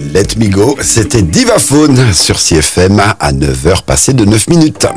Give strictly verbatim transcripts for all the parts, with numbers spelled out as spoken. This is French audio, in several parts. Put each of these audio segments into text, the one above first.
Let Me Go, c'était Divaphone sur C F M à neuf heures passées de neuf minutes.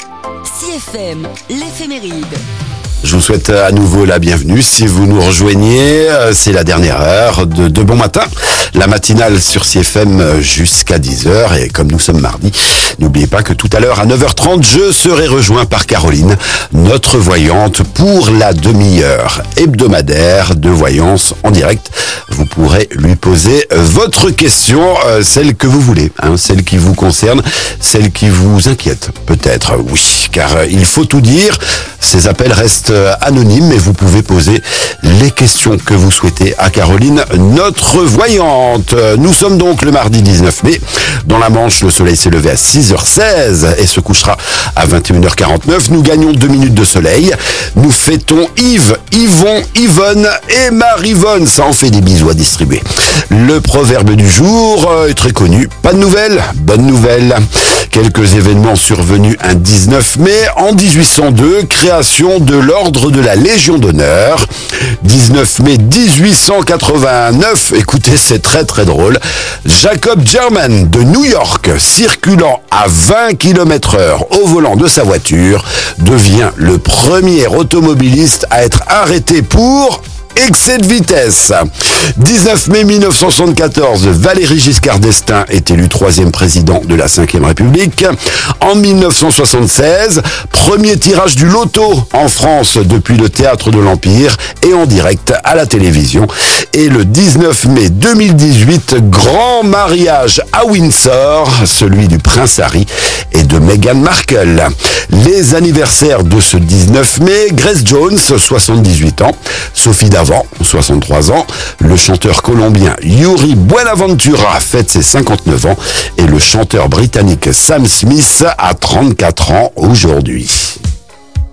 C F M, l'éphéméride. Je vous souhaite à nouveau la bienvenue. Si vous nous rejoignez, c'est la dernière heure de, de Bon Matin. La matinale sur C F M jusqu'à dix heures. Et comme nous sommes mardi, n'oubliez pas que tout à l'heure à neuf heures trente, je serai rejoint par Caroline, notre voyante, pour la demi-heure hebdomadaire de voyance en direct. Vous pourrez lui poser votre question, euh, celle que vous voulez, hein, celle qui vous concerne, celle qui vous inquiète, peut-être, oui, car euh, il faut tout dire. Ces appels restent anonymes, mais vous pouvez poser les questions que vous souhaitez à Caroline, notre voyante. Nous sommes donc le mardi dix-neuf mai. Dans la Manche, le soleil s'est levé à six heures seize et se couchera à vingt et une heures quarante-neuf. Nous gagnons deux minutes de soleil. Nous fêtons Yves, Yvon, Yvonne et Marivonne. Ça en fait des bisous à distribuer. Le proverbe du jour est très connu. Pas de nouvelles, bonne nouvelle. Quelques événements survenus un dix-neuf mai. En dix-huit cent deux, création de l'ordre de la Légion d'honneur. dix-neuf mai dix-huit cent quatre-vingt-neuf, écoutez, c'est très très drôle. Jacob German de New York, circulant à vingt kilomètres heure au volant de sa voiture, devient le premier automobiliste à être arrêté pour excès de vitesse. dix-neuf mai mille neuf cent soixante-quatorze, Valéry Giscard d'Estaing est élu troisième président de la cinquième République. En mille neuf cent soixante-seize, premier tirage du loto en France depuis le théâtre de l'Empire et en direct à la télévision. Et le dix-neuf mai deux mille dix-huit, grand mariage à Windsor, celui du prince Harry et de Meghan Markle. Les anniversaires de ce dix-neuf mai, Grace Jones, soixante-dix-huit ans, Sophie Davant, soixante-trois ans, le chanteur colombien Yuri Buenaventura fête ses cinquante-neuf ans et le chanteur britannique Sam Smith a trente-quatre ans aujourd'hui.